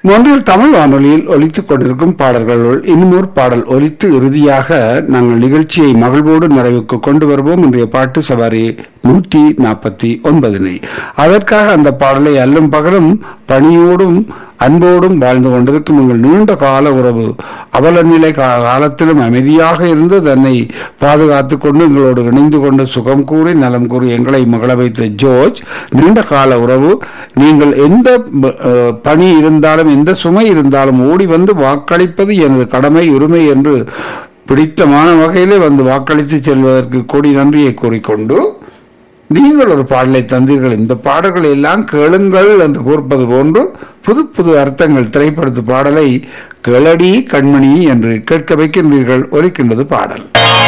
ஒன்றில் தமிழ் வானொலியில் ஒலித்துக் கொண்டிருக்கும் பாடல்களுள் இன்னும் பாடல் ஒலித்து இறுதியாக நாங்கள் நிகழ்ச்சியை மகிழ்வோடு நிறைவுக்கு கொண்டு வருவோம். இன்றைய பாட்டு சவாரி 149. அதற்காக அந்த பாடலை அல்லும் பகலும் பணியோடும் அன்போடும் வாழ்ந்து கொண்டிருக்கும் எங்கள் நீண்ட கால உறவு அவல நிலை காலத்திலும் அமைதியாக இருந்து தன்னை பாதுகாத்துக் கொண்டு எங்களோடு இணைந்து கொண்டு சுகம் கூறி நலம் கூறி எங்களை மகள வைத்த ஜோர்ஜ், நீண்ட கால உறவு. நீங்கள் எந்த பணி இருந்தாலும் எந்த சுமை இருந்தாலும் ஓடி வந்து வாக்களிப்பது எனது கடமை உரிமை என்று பிடித்தமான வகையிலே வந்து வாக்களித்து செல்வதற்கு கோடி நன்றியை கூறிக்கொண்டு நீங்கள் ஒரு பாடலை தந்தீர்கள். இந்த பாடல்களை எல்லாம் கேளுங்கள் என்று கூறுப்பது போன்று புது புது அர்த்தங்கள் திரைப்படத்து பாடலை கேளடி கண்மணி என்று கேட்க வைக்கின்றீர்கள். ஒலிக்கின்றது பாடல்.